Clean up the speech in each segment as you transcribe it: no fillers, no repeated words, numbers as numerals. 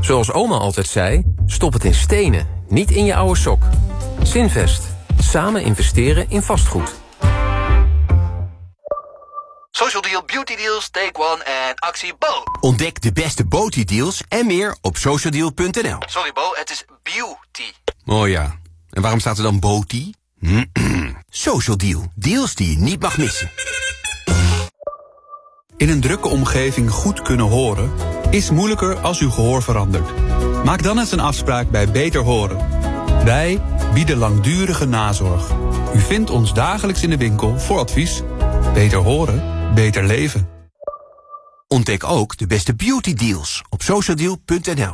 Zoals oma altijd zei, stop het in stenen, niet in je oude sok. Zinvest. Samen investeren in vastgoed. Social Deal, Beauty Deals, Take One en actie Bo. Ontdek de beste Beauty-deals en meer op socialdeal.nl. Sorry Bo, het is beauty. Oh ja, en waarom staat er dan Beauty? Social Deal, deals die je niet mag missen. In een drukke omgeving goed kunnen horen is moeilijker als uw gehoor verandert. Maak dan eens een afspraak bij Beter Horen. Wij bieden langdurige nazorg. U vindt ons dagelijks in de winkel voor advies. Beter horen, beter leven. Ontdek ook de beste beauty deals op socialdeal.nl.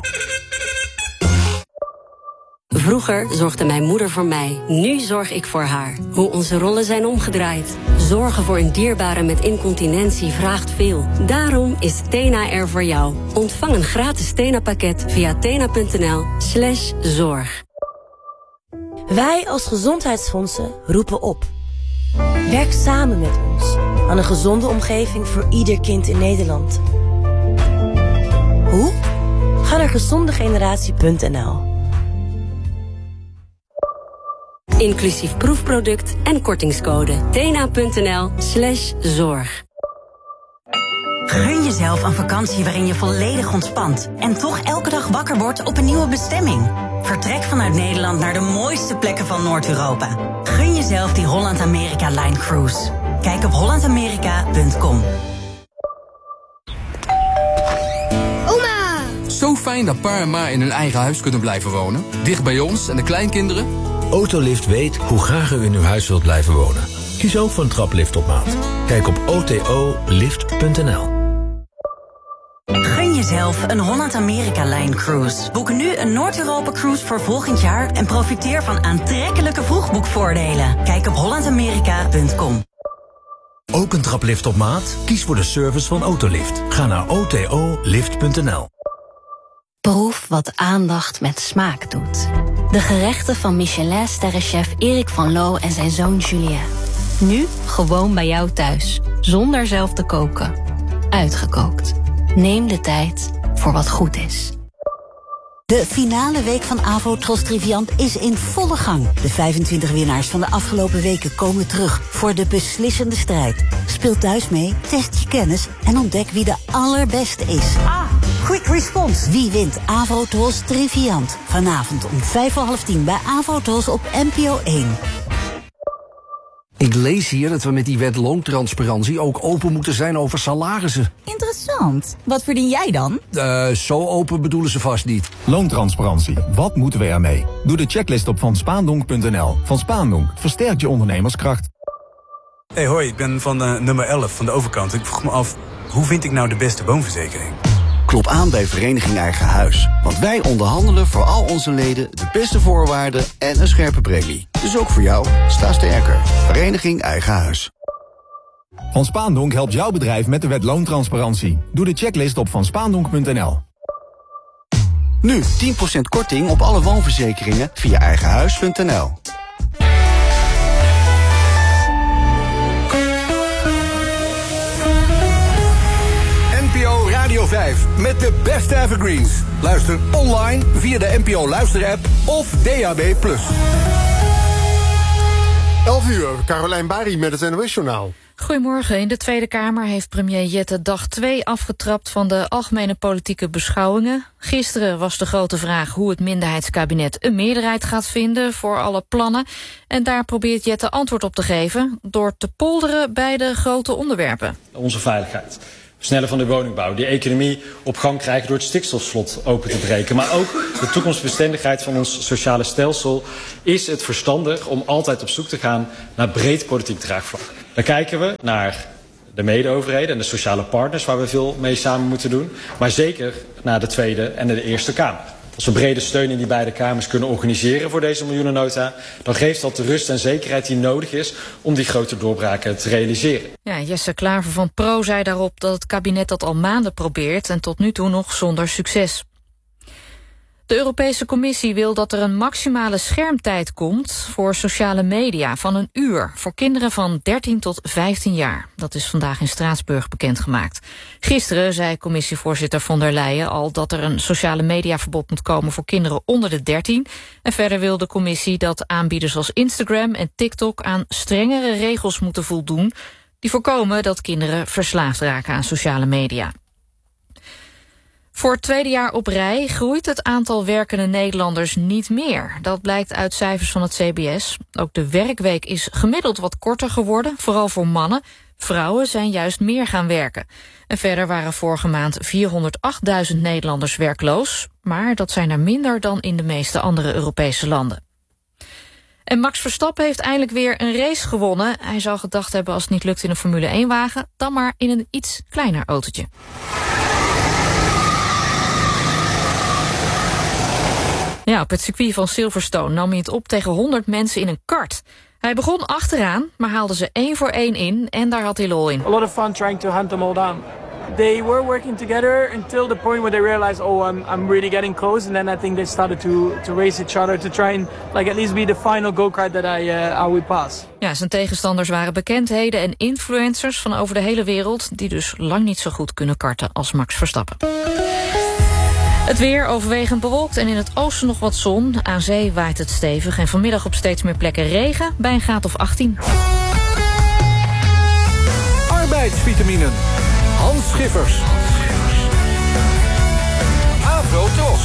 Vroeger zorgde mijn moeder voor mij. Nu zorg ik voor haar. Hoe onze rollen zijn omgedraaid. Zorgen voor een dierbare met incontinentie vraagt veel. Daarom is Tena er voor jou. Ontvang een gratis Tena-pakket via tena.nl/zorg. Wij als gezondheidsfondsen roepen op. Werk samen met ons aan een gezonde omgeving voor ieder kind in Nederland. Hoe? Ga naar gezondegeneratie.nl. Inclusief proefproduct en kortingscode. tena.nl/zorg. Gun jezelf een vakantie waarin je volledig ontspant en toch elke dag wakker wordt op een nieuwe bestemming. Vertrek vanuit Nederland naar de mooiste plekken van Noord-Europa. Gun jezelf die Holland-Amerika-Line Cruise. Kijk op hollandamerika.com. Oma! Zo fijn dat pa en ma in hun eigen huis kunnen blijven wonen. Dicht bij ons en de kleinkinderen. Autolift weet hoe graag u in uw huis wilt blijven wonen. Kies ook voor een traplift op maat. Kijk op otolift.nl. Gun jezelf een Holland-Amerika-Line Cruise. Boek nu een Noord-Europa-cruise voor volgend jaar en profiteer van aantrekkelijke vroegboekvoordelen. Kijk op hollandamerika.com. Ook een traplift op maat? Kies voor de service van Autolift. Ga naar otolift.nl. Proef wat aandacht met smaak doet. De gerechten van Michelin-sterrenchef Erik van Loo en zijn zoon Julien. Nu gewoon bij jou thuis, zonder zelf te koken. Uitgekookt. Neem de tijd voor wat goed is. De finale week van Avo-Tros Triviant is in volle gang. De 25 winnaars van de afgelopen weken komen terug voor de beslissende strijd. Speel thuis mee, test je kennis en ontdek wie de allerbeste is. Quick response. Wie wint Avo-Tros Triviant? Vanavond om 9:55 bij Avo-Tros op NPO 1. Ik lees hier dat we met die wet loontransparantie ook open moeten zijn over salarissen. Interessant. Wat verdien jij dan? Zo open bedoelen ze vast niet. Loontransparantie. Wat moeten we ermee? Doe de checklist op vanspaandonk.nl. Van Spaandonk versterkt je ondernemerskracht. Hey, hoi, ik ben van nummer 11 van de overkant. Ik vroeg me af, hoe vind ik nou de beste woonverzekering? Klop aan bij Vereniging Eigen Huis. Want wij onderhandelen voor al onze leden de beste voorwaarden en een scherpe premie. Dus ook voor jou, sta sterker. Vereniging Eigen Huis. Van Spaandonk helpt jouw bedrijf met de wet loontransparantie. Doe de checklist op vanspaandonk.nl. Nu 10% korting op alle woonverzekeringen via eigenhuis.nl. NPO Radio 5 met de beste evergreens. Luister online via de NPO Luister-app of DAB+. 11:00, Carolijn Bari met het NOS-journaal. Goedemorgen. In de Tweede Kamer heeft premier Jette dag 2 afgetrapt van de algemene politieke beschouwingen. Gisteren was de grote vraag hoe het minderheidskabinet een meerderheid gaat vinden voor alle plannen. En daar probeert Jette antwoord op te geven door te polderen bij de grote onderwerpen. Onze veiligheid. Versnellen van de woningbouw, die economie op gang krijgen door het stikstofslot open te breken. Maar ook de toekomstbestendigheid van ons sociale stelsel is het verstandig om altijd op zoek te gaan naar breed politiek draagvlak. Dan kijken we naar de medeoverheden en de sociale partners waar we veel mee samen moeten doen. Maar zeker naar de Tweede en de Eerste Kamer. Als we brede steun in die beide kamers kunnen organiseren voor deze miljoenennota, dan geeft dat de rust en zekerheid die nodig is om die grote doorbraken te realiseren. Ja, Jesse Klaver van Pro zei daarop dat het kabinet dat al maanden probeert en tot nu toe nog zonder succes. De Europese Commissie wil dat er een maximale schermtijd komt voor sociale media van 1 uur voor kinderen van 13 tot 15 jaar. Dat is vandaag in Straatsburg bekendgemaakt. Gisteren zei commissievoorzitter von der Leyen al dat er een sociale mediaverbod moet komen voor kinderen onder de 13. En verder wil de commissie dat aanbieders als Instagram en TikTok aan strengere regels moeten voldoen die voorkomen dat kinderen verslaafd raken aan sociale media. Voor het tweede jaar op rij groeit het aantal werkende Nederlanders niet meer. Dat blijkt uit cijfers van het CBS. Ook de werkweek is gemiddeld wat korter geworden, vooral voor mannen. Vrouwen zijn juist meer gaan werken. En verder waren vorige maand 408.000 Nederlanders werkloos. Maar dat zijn er minder dan in de meeste andere Europese landen. En Max Verstappen heeft eindelijk weer een race gewonnen. Hij zou gedacht hebben als het niet lukt in een Formule 1-wagen... dan maar in een iets kleiner autootje. Ja, op het circuit van Silverstone nam hij het op tegen 100 mensen in een kart. Hij begon achteraan, maar haalde ze 1 voor 1 in en daar had hij lol in. A lot of fun trying to hunt them all down. They were working together until the point where they realized, I'm really getting close. And then I think they started to race each other to try and at least be the final go-kart that I would pass. Ja, zijn tegenstanders waren bekendheden en influencers van over de hele wereld, die dus lang niet zo goed kunnen karten als Max Verstappen. Het weer overwegend bewolkt en in het oosten nog wat zon. Aan zee waait het stevig en vanmiddag op steeds meer plekken regen bij een graad of 18. Arbeidsvitaminen. Hans Schiffers. Afro Tros.